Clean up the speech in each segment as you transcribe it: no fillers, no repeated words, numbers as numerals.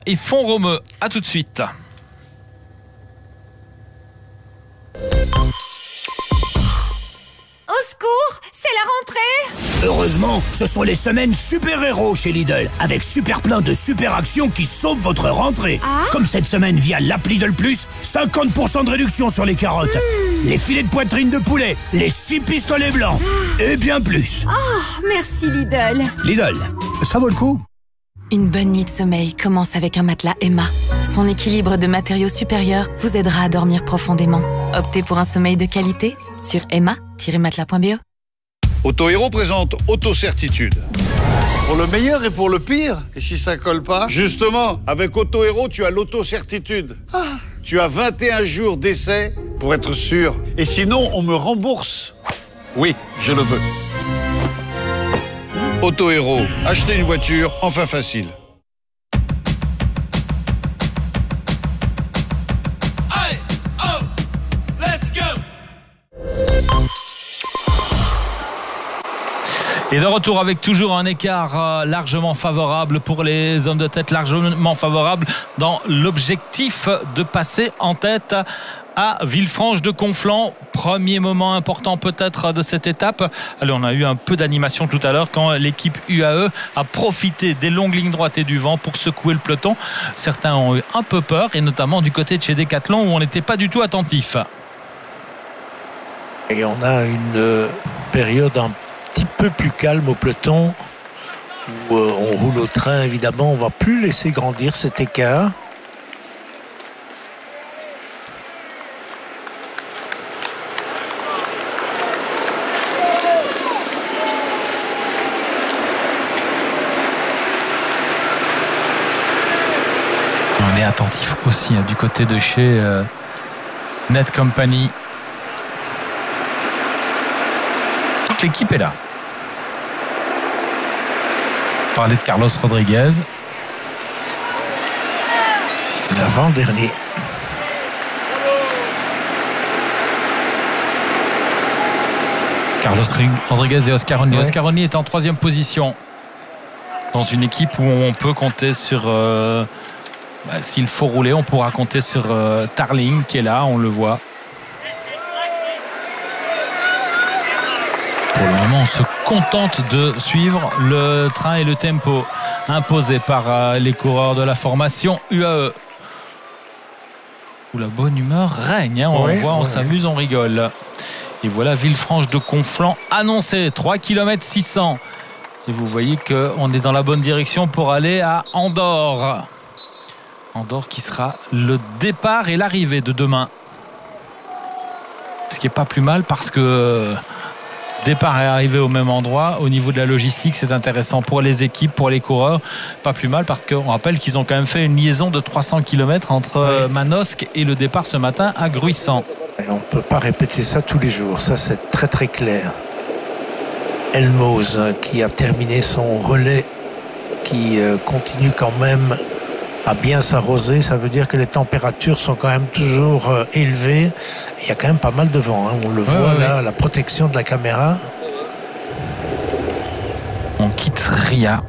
et Font-Romeu. À tout de suite. Au secours, c'est la rentrée. Heureusement, ce sont les semaines super-héros chez Lidl, avec super plein de super actions qui sauvent votre rentrée. Comme cette semaine via l'appli Lidl Plus, 50% de réduction sur les carottes, les filets de poitrine de poulet, les 6 pistolets blancs, et bien plus. Oh, merci Lidl. Lidl, ça vaut le coup. Une bonne nuit de sommeil commence avec un matelas Emma. Son équilibre de matériaux supérieurs vous aidera à dormir profondément. Optez pour un sommeil de qualité sur emma-matelas.be. Auto-Héros présente Auto-Certitude. Pour le meilleur et pour le pire. Et si ça colle pas? Justement, avec Auto-Héros, tu as l'auto-certitude. Tu as 21 jours d'essai pour être sûr. Et sinon, on me rembourse. Oui, je le veux. Auto-Héros, acheter une voiture, enfin facile. Et de retour avec toujours un écart largement favorable pour les hommes de tête, largement favorable dans l'objectif de passer en tête à Villefranche-de-Conflans. Premier moment important peut-être de cette étape. Allez, on a eu un peu d'animation tout à l'heure quand l'équipe UAE a profité des longues lignes droites et du vent pour secouer le peloton. Certains ont eu un peu peur, et notamment du côté de chez Decathlon où on n'était pas du tout attentif. Et on a une période un petit peu plus calme au peloton où on roule au train. Évidemment, on va plus laisser grandir cet écart. On est attentif aussi du côté de chez Net Company. Toute l'équipe est là. Parler de Carlos Rodriguez. L'avant-dernier. Carlos Rodriguez et Oscaroni. Ouais. Oscaroni est en 3e position dans une équipe où on peut compter sur... s'il faut rouler, on pourra compter sur Tarling qui est là, on le voit. Pour le moment, on se contente de suivre le train et le tempo imposé par les coureurs de la formation UAE. Où la bonne humeur règne, on voit, on s'amuse, on rigole. Et voilà Villefranche-de-Conflans annoncé, 3 km 600. Et vous voyez qu'on est dans la bonne direction pour aller à Andorre. Andorre qui sera le départ et l'arrivée de demain. Ce qui n'est pas plus mal parce que départ et arrivée au même endroit. Au niveau de la logistique, c'est intéressant pour les équipes, pour les coureurs. Pas plus mal parce qu'on rappelle qu'ils ont quand même fait une liaison de 300 km entre Manosque et le départ ce matin à Gruissant. Et on ne peut pas répéter ça tous les jours. Ça, c'est très très clair. Elmoz qui a terminé son relais, qui continue quand même à bien s'arroser. Ça veut dire que les températures sont quand même toujours élevées. Il y a quand même pas mal de vent, hein. On le voit là, la protection de la caméra. On quitte Ria.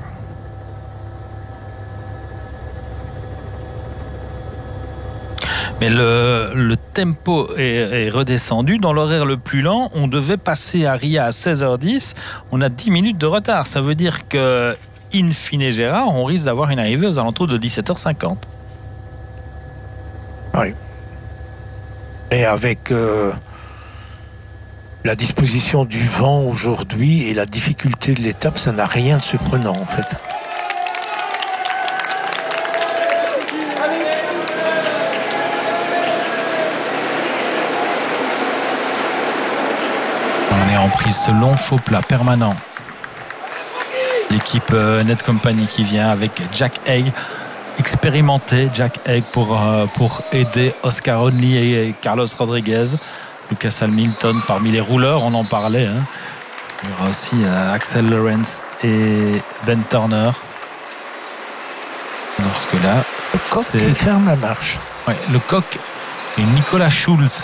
Mais le tempo est redescendu. Dans l'horaire le plus lent, on devait passer à Ria à 16h10. On a 10 minutes de retard. Ça veut dire que in fine Gérard, on risque d'avoir une arrivée aux alentours de 17h50. Oui. Et avec la disposition du vent aujourd'hui et la difficulté de l'étape, ça n'a rien de surprenant en fait. On est en prise ce long faux plat permanent. L'équipe Net Company qui vient avec Jack Haig, expérimenté Jack Haig pour aider Oscar Onley et Carlos Rodriguez. Lucas Hamilton parmi les rouleurs, on en parlait. Hein. Il y aura aussi Axel Lawrence et Ben Turner. Alors que là, le coq qui ferme la marche. Ouais, le coq et Nicolas Schulz,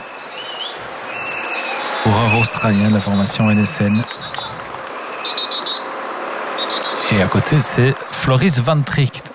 coureur australien de la formation NSN. Et à côté, c'est Floris Van Tricht.